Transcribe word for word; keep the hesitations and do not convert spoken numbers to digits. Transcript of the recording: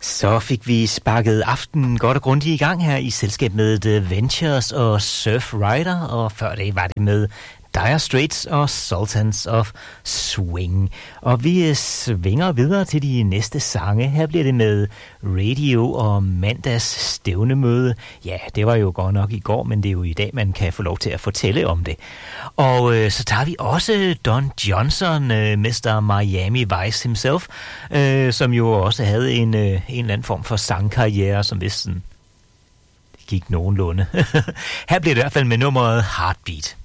Så fik vi sparket aftenen godt og grundigt i gang her i selskab med The Ventures og Surf Rider, og før det var det med Dire Straits og Sultans of Swing. Og vi svinger videre til de næste sange. Her bliver det med Radio og mandags stævnemøde. Ja, det var jo godt nok i går, men det er jo i dag, man kan få lov til at fortælle om det. Og øh, så tager vi også Don Johnson, øh, mister Miami Vice himself, øh, som jo også havde en, øh, en eller anden form for sangkarriere, som vist sådan gik nogenlunde. Her bliver det i hvert fald med nummeret Heartbeat.